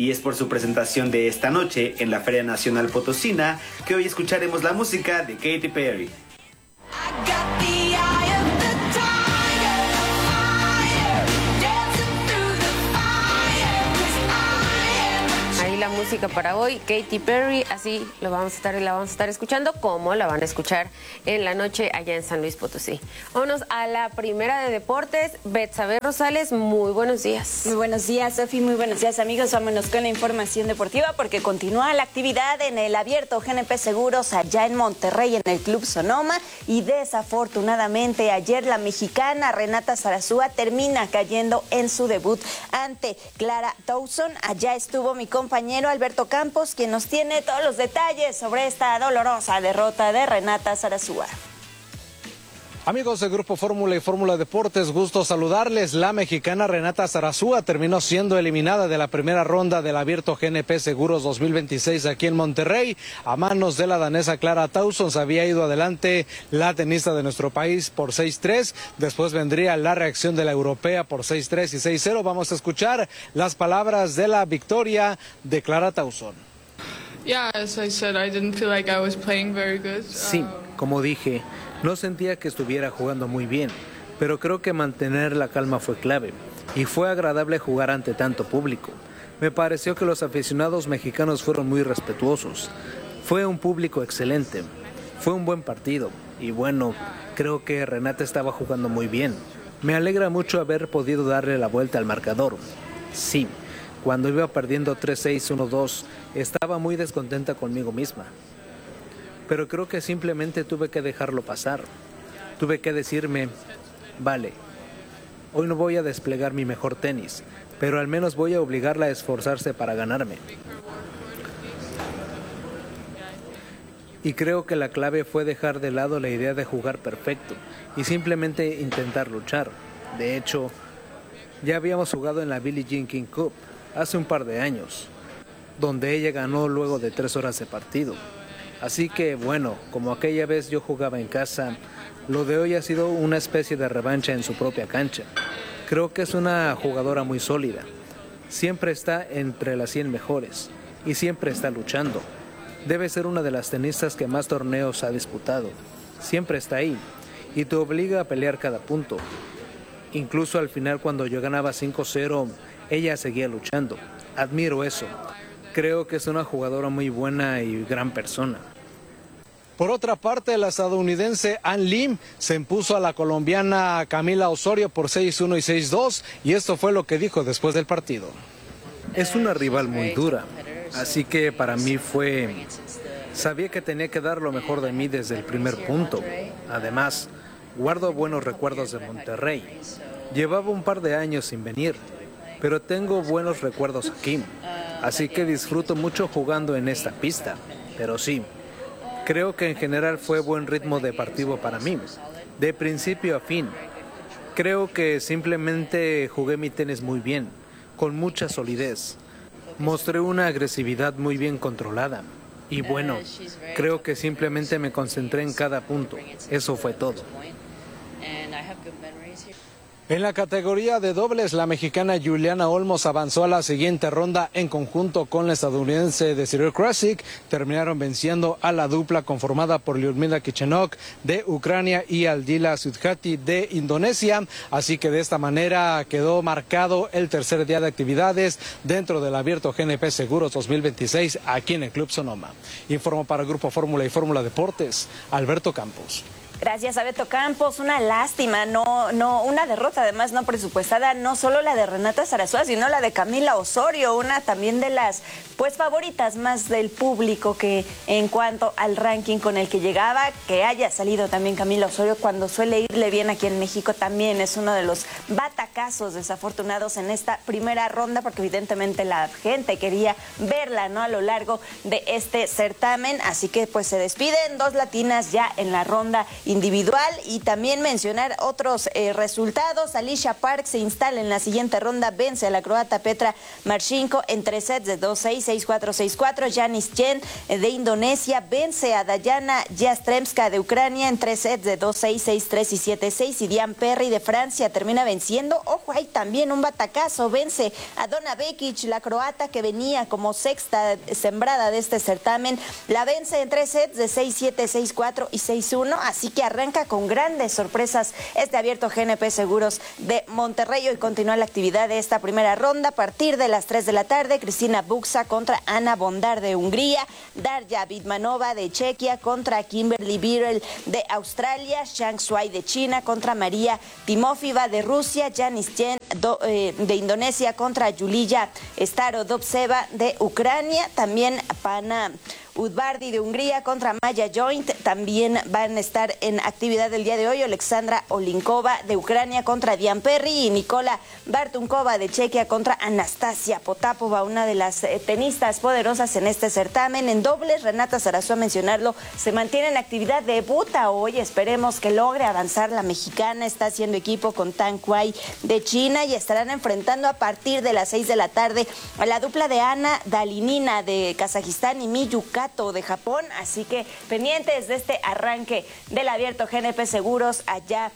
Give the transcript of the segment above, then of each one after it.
y es por su presentación de esta noche en la Feria Nacional Potosina que hoy escucharemos la música de Katy Perry. La música para hoy, Katy Perry, así la vamos a estar escuchando como la van a escuchar en la noche allá en San Luis Potosí. Vámonos a la primera de deportes. Betsabe Rosales, muy buenos días. Muy buenos días, Sofi, muy buenos días, amigos. Vámonos con la información deportiva porque continúa la actividad en el abierto GNP Seguros allá en Monterrey, en el Club Sonoma, y desafortunadamente ayer la mexicana Renata Zarazúa termina cayendo en su debut ante Clara Towson. Allá estuvo mi compañero Alberto Campos, quien nos tiene todos los detalles sobre esta dolorosa derrota de Renata Zarazúa. Amigos del Grupo Fórmula y Fórmula Deportes, gusto saludarles. La mexicana Renata Zarazúa terminó siendo eliminada de la primera ronda del Abierto GNP Seguros 2026 aquí en Monterrey. A manos de la danesa Clara Towson se había ido adelante la tenista de nuestro país por 6-3. Después vendría la reacción de la europea por 6-3 y 6-0. Vamos a escuchar las palabras de la victoria de Clara Towson. Sí, como dije, no sentía que estuviera jugando muy bien, pero creo que mantener la calma fue clave y fue agradable jugar ante tanto público. Me pareció que los aficionados mexicanos fueron muy respetuosos. Fue un público excelente, fue un buen partido y bueno, creo que Renata estaba jugando muy bien. Me alegra mucho haber podido darle la vuelta al marcador. Sí, cuando iba perdiendo 3-6, 1-2, estaba muy descontenta conmigo misma. Pero creo que simplemente tuve que dejarlo pasar. Tuve que decirme, vale, hoy no voy a desplegar mi mejor tenis, pero al menos voy a obligarla a esforzarse para ganarme. Y creo que la clave fue dejar de lado la idea de jugar perfecto y simplemente intentar luchar. De hecho, ya habíamos jugado en la Billie Jean King Cup hace un par de años, donde ella ganó luego de 3 horas de partido. Así que bueno, como aquella vez yo jugaba en casa, lo de hoy ha sido una especie de revancha en su propia cancha. Creo que es una jugadora muy sólida. Siempre está entre las 100 mejores y siempre está luchando. Debe ser una de las tenistas que más torneos ha disputado. Siempre está ahí y te obliga a pelear cada punto. Incluso al final cuando yo ganaba 5-0, ella seguía luchando. Admiro eso. Creo que es una jugadora muy buena y gran persona. Por otra parte, la estadounidense Ann Lim se impuso a la colombiana Camila Osorio por 6-1 y 6-2, y esto fue lo que dijo después del partido. Es una rival muy dura, así que para mí sabía que tenía que dar lo mejor de mí desde el primer punto. Además, guardo buenos recuerdos de Monterrey. Llevaba un par de años sin venir, pero tengo buenos recuerdos aquí. Así que disfruto mucho jugando en esta pista, pero sí, creo que en general fue buen ritmo deportivo para mí, de principio a fin. Creo que simplemente jugué mi tenis muy bien, con mucha solidez. Mostré una agresividad muy bien controlada. Y bueno, creo que simplemente me concentré en cada punto. Eso fue todo. En la categoría de dobles, la mexicana Juliana Olmos avanzó a la siguiente ronda en conjunto con la estadounidense Desiree Krasik. Terminaron venciendo a la dupla conformada por Lyudmila Kichenok de Ucrania y Aldila Sudhati de Indonesia. Así que de esta manera quedó marcado el tercer día de actividades dentro del Abierto GNP Seguros 2026 aquí en el Club Sonoma. Informo para el Grupo Fórmula y Fórmula Deportes, Alberto Campos. Gracias a Beto Campos, una lástima, una derrota además no presupuestada, no solo la de Renata Zarazúa, sino la de Camila Osorio, una también de las favoritas más del público que en cuanto al ranking con el que llegaba, que haya salido también Camila Osorio cuando suele irle bien aquí en México, también es uno de los batacazos desafortunados en esta primera ronda, porque evidentemente la gente quería verla, ¿no?, a lo largo de este certamen, así que pues se despiden dos latinas ya en la ronda individual. Y también mencionar otros resultados. Alicia Park se instala en la siguiente ronda, vence a la croata Petra Marchenko en 3 sets de 2-6, 6-4, 6-4. Janis Chen de Indonesia vence a Dayana Yastremska de Ucrania en 3 sets de 2-6, 6-3 y 7-6. Y Diane Perry de Francia termina venciendo. Ojo, hay también un batacazo, vence a Donna Vekic, la croata que venía como sexta sembrada de este certamen, la vence en 3 sets de 6-7, 6-4 y 6-1, así que arranca con grandes sorpresas este abierto GNP Seguros de Monterrey. Hoy continúa la actividad de esta primera ronda a partir de las 3 de la tarde. Cristina Buxa contra Ana Bondar de Hungría, Darja Vidmanova de Chequia contra Kimberly Birrell de Australia, Zhang Shuai de China contra María Timofeva de Rusia, Janis Chen de Indonesia contra Yulia Starodobtseva de Ucrania, también Pana Udvardi de Hungría contra Maya Joint. También van a estar en actividad el día de hoy Alexandra Olinkova de Ucrania contra Diane Perry y Nikola Bartunkova de Chequia contra Anastasia Potapova, una de las tenistas poderosas en este certamen. En dobles, Renata Zarazúa, mencionarlo, se mantiene en actividad, debuta hoy, esperemos que logre avanzar la mexicana, está haciendo equipo con Tang Kuai de China y estarán enfrentando a partir de las 6 de la tarde a la dupla de Ana Dalinina de Kazajistán y Miyu Kato de Japón, así que pendientes de este arranque del abierto GNP Seguros allá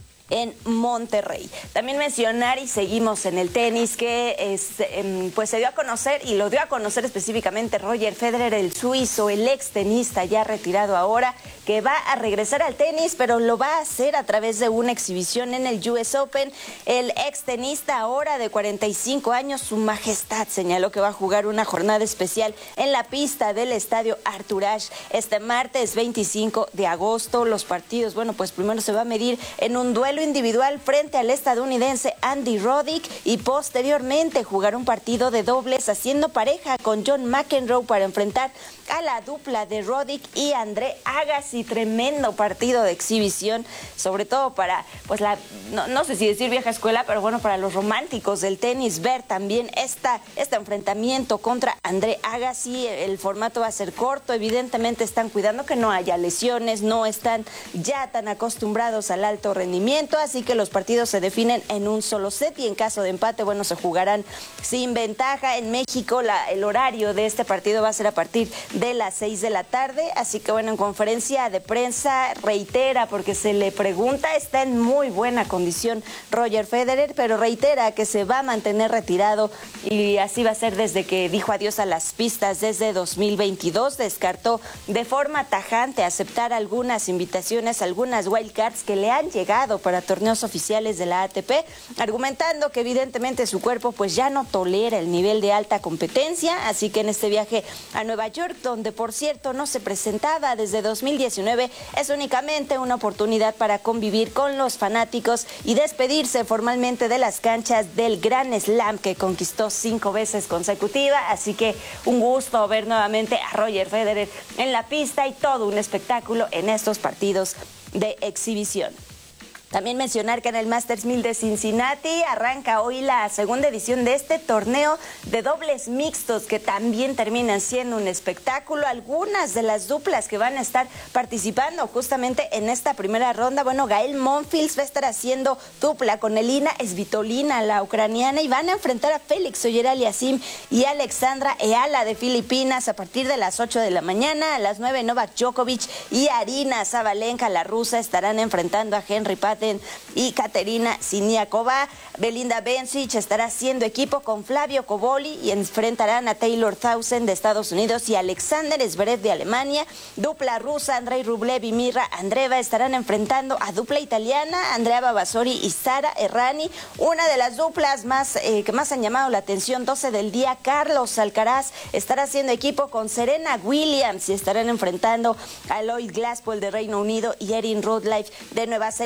en Monterrey. También mencionar, y seguimos en el tenis, que pues se dio a conocer, y lo dio a conocer específicamente Roger Federer, el suizo, el ex tenista ya retirado ahora, que va a regresar al tenis, pero lo va a hacer a través de una exhibición en el US Open. El ex tenista, ahora de 45 años, Su Majestad, señaló que va a jugar una jornada especial en la pista del estadio Arthur Ashe este martes 25 de agosto. Los partidos, bueno, pues primero se va a medir en un duelo individual frente al estadounidense Andy Roddick y posteriormente jugar un partido de dobles haciendo pareja con John McEnroe para enfrentar a la dupla de Roddick y André Agassi. Tremendo partido de exhibición, sobre todo para, pues no sé si decir vieja escuela, pero bueno, para los románticos del tenis, ver también este enfrentamiento contra André Agassi. El formato va a ser corto, evidentemente están cuidando que no haya lesiones, no están ya tan acostumbrados al alto rendimiento, así que los partidos se definen en un solo set y en caso de empate, bueno, se jugarán sin ventaja. En México el horario de este partido va a ser a partir de las 6 de la tarde, así que bueno, en conferencia de prensa reitera, porque se le pregunta, está en muy buena condición Roger Federer, pero reitera que se va a mantener retirado y así va a ser desde que dijo adiós a las pistas desde 2022. Descartó de forma tajante aceptar algunas invitaciones, algunas wildcards que le han llegado para torneos oficiales de la ATP, argumentando que evidentemente su cuerpo pues ya no tolera el nivel de alta competencia, así que en este viaje a Nueva York, donde por cierto no se presentaba desde 2019, es únicamente una oportunidad para convivir con los fanáticos y despedirse formalmente de las canchas del Grand Slam que conquistó 5 veces consecutiva, así que un gusto ver nuevamente a Roger Federer en la pista y todo un espectáculo en estos partidos de exhibición. También mencionar que en el Masters 1000 de Cincinnati arranca hoy la segunda edición de este torneo de dobles mixtos que también terminan siendo un espectáculo. Algunas de las duplas que van a estar participando justamente en esta primera ronda, bueno, Gael Monfils va a estar haciendo dupla con Elina Svitolina, la ucraniana, y van a enfrentar a Félix Auger-Aliassime y Alexandra Eala de Filipinas a partir de las 8 de la mañana. A las 9, Novak Djokovic y Arina Sabalenka, la rusa, estarán enfrentando a Henry Patton y Katerina Siniakova. Belinda Bencic estará haciendo equipo con Flavio Cobolli y enfrentarán a Taylor Townsend de Estados Unidos y Alexander Zverev de Alemania. Dupla rusa, Andrei Rublev y Mirra Andreeva estarán enfrentando a dupla italiana, Andrea Babazzori y Sara Errani. Una de las duplas que más han llamado la atención, 12 del día, Carlos Alcaraz estará haciendo equipo con Serena Williams y estarán enfrentando a Lloyd Glasspool de Reino Unido y Erin Rootlife de Nueva Zelanda.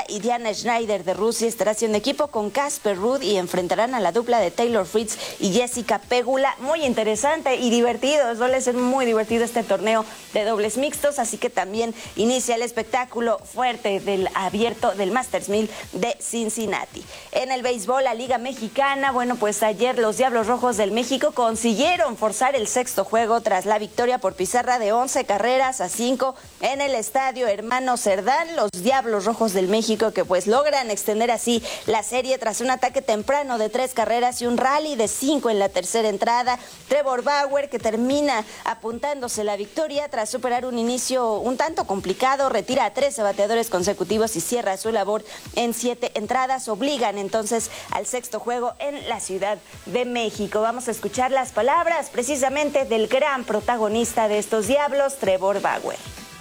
y Diana Schneider de Rusia estará haciendo equipo con Casper Ruud y enfrentarán a la dupla de Taylor Fritz y Jessica Pegula. Muy interesante y divertido, suele ser muy divertido este torneo de dobles mixtos, así que también inicia el espectáculo fuerte del abierto del Masters 1000 de Cincinnati. En el béisbol, la Liga Mexicana, bueno, pues ayer los Diablos Rojos del México consiguieron forzar el sexto juego tras la victoria por pizarra de 11-5 en el estadio Hermano Cerdán. Los Diablos Rojos del México que pues logran extender así la serie tras un ataque temprano de 3 carreras y un rally de 5 en la tercera entrada. Trevor Bauer, que termina apuntándose la victoria tras superar un inicio un tanto complicado, retira a 13 bateadores consecutivos y cierra su labor en 7 entradas. Obligan entonces al sexto juego en la Ciudad de México. Vamos a escuchar las palabras precisamente del gran protagonista de estos Diablos, Trevor Bauer.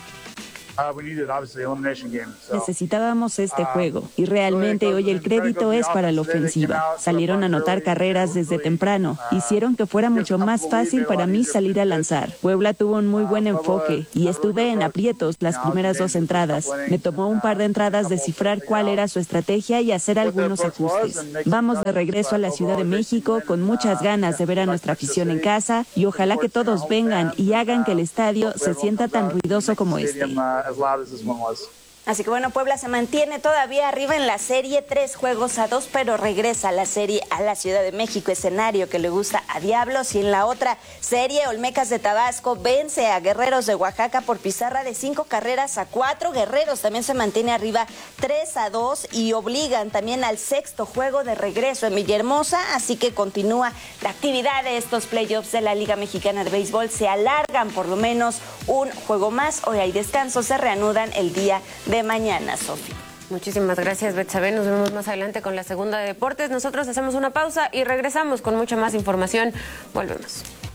Necesitábamos este juego y realmente hoy el crédito es para la ofensiva. Salieron a anotar carreras desde temprano, hicieron que fuera mucho más fácil para mí salir a lanzar. Puebla tuvo un muy buen enfoque y estuve en aprietos las primeras 2 entradas. Me tomó un par de entradas descifrar cuál era su estrategia y hacer algunos ajustes. Vamos de regreso a la Ciudad de México con muchas ganas de ver a nuestra afición en casa y ojalá que todos vengan y hagan que el estadio se sienta tan ruidoso como este. Así que bueno, Puebla se mantiene todavía arriba en la serie, 3-2, pero regresa la serie a la Ciudad de México, escenario que le gusta a Diablos. Y en la otra serie, Olmecas de Tabasco vence a Guerreros de Oaxaca por pizarra de 5-4. Guerreros también se mantiene arriba 3-2 y obligan también al sexto juego de regreso en Villahermosa. Así que continúa la actividad de estos playoffs de la Liga Mexicana de Béisbol. Se alargan por lo menos un juego más. Hoy hay descanso, se reanudan el día de mañana, Sofía. Muchísimas gracias, Betsabe. Nos vemos más adelante con la segunda de deportes. Nosotros hacemos una pausa y regresamos con mucha más información. Volvemos.